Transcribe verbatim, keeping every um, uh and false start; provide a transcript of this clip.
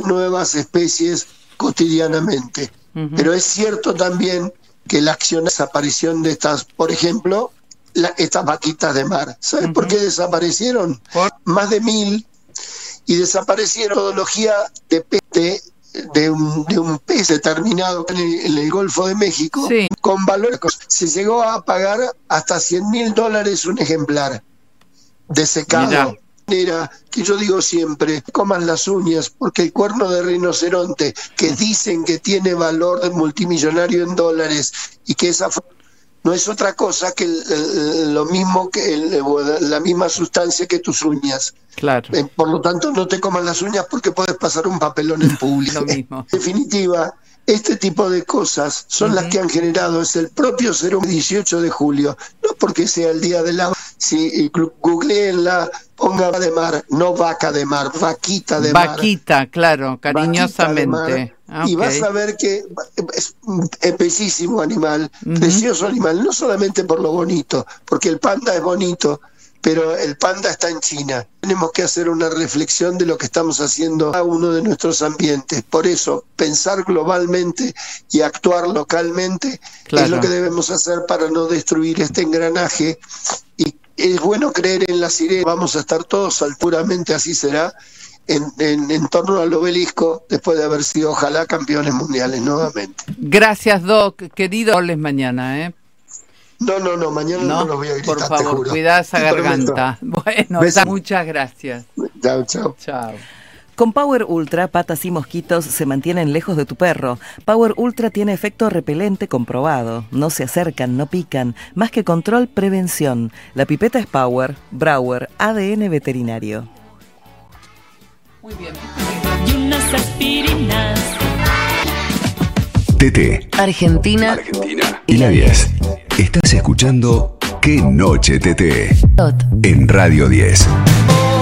nuevas especies cotidianamente. Uh-huh. Pero es cierto también que la acción, desaparición de estas, por ejemplo, la, estas vaquitas de mar. ¿Sabes uh-huh. por qué desaparecieron? ¿Por? Más de mil, y desaparecieron metodología de peste de un, de un pez determinado en el, en el Golfo de México, sí. con valores. Se llegó a pagar hasta cien mil dólares un ejemplar de secado. Era que yo digo siempre, coman las uñas, porque el cuerno de rinoceronte, que dicen que tiene valor multimillonario en dólares, y que esa no es otra cosa que el, el, lo mismo que el, la misma sustancia que tus uñas. Claro. Eh, por lo tanto, no te coman las uñas porque puedes pasar un papelón en público. Lo mismo. En definitiva, este tipo de cosas son uh-huh. las que han generado, es el propio ser humano. dieciocho de julio, no porque sea el día del agua. Si googleenla, ponga de mar, no vaca de mar, vaquita de mar. Vaquita, claro, cariñosamente. Okay. Y vas a ver que es un bellísimo animal, uh-huh. precioso animal, no solamente por lo bonito, porque el panda es bonito, pero el panda está en China. Tenemos que hacer una reflexión de lo que estamos haciendo a uno de nuestros ambientes. Por eso, pensar globalmente y actuar localmente claro. es lo que debemos hacer para no destruir este engranaje. Y es bueno creer en la sirena. Vamos a estar todos, seguramente así será, en, en, en torno al obelisco, después de haber sido, ojalá, campeones mundiales nuevamente. Gracias, Doc. Querido, les mañana, ¿eh? No, no, no, mañana no, no los voy a gritar, por favor, te juro. Cuidá esa te garganta. Prometo. Bueno, Beso. Muchas gracias. Chao, chao. Chao. Con Power Ultra, patas y mosquitos se mantienen lejos de tu perro. Power Ultra tiene efecto repelente comprobado. No se acercan, no pican. Más que control, prevención. La pipeta es Power, Brauer, A D N veterinario. Muy bien. Y unas aspirinas. T T. Argentina. Argentina. Y la diez. Estás escuchando Qué Noche T T. En Radio diez.